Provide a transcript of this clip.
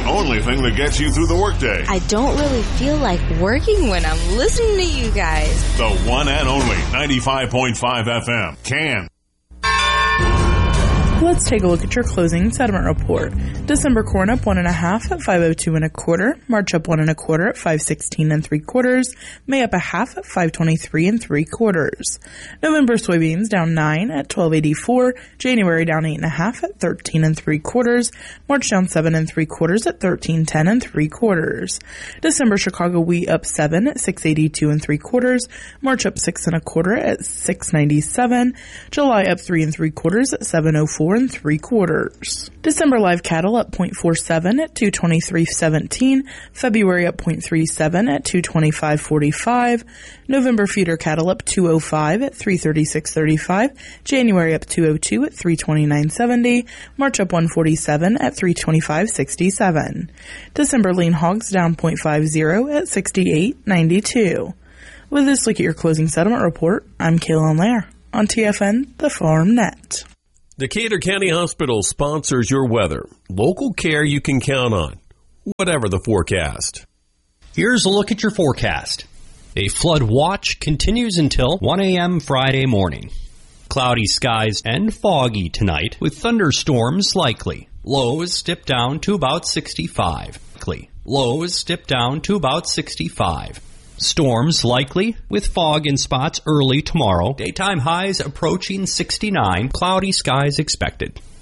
only thing that gets you through the workday. I don't really feel like working when I'm listening to you guys. The one and only 95.5 FM. Can. Let's take a look at your closing settlement report. December corn up 1.5 at 502 1/4. March up 1 1/4 at 516 3/4. May up 1/2 at 523 3/4. November soybeans down 9 at 1284. January down 8.5 at 13 3/4. March down 7 3/4 at 1310 3/4. December Chicago wheat up 7 at 682 3/4. March up 6 1/4 at 697. July up 3 3/4 at 704 3/4. December live cattle up 0.47 at 223.17. February up 0.37 at 225.45. November feeder cattle up 205 at 336.35. January up 202 at 329.70. March up 147 at 325.67. December lean hogs down 0.50 at 68.92. With this look at your closing settlement report, I'm Kaylin Lair on TFN, the Farm Net. Decatur County Hospital sponsors your weather. Local care you can count on, whatever the forecast. Here's a look at your forecast. A flood watch continues until 1 a.m. Friday morning. Cloudy skies and foggy tonight with thunderstorms likely. Lows dip down to about 65. Lows dip down to about 65. Storms likely, with fog in spots early tomorrow. Daytime highs approaching 69. Cloudy skies expected.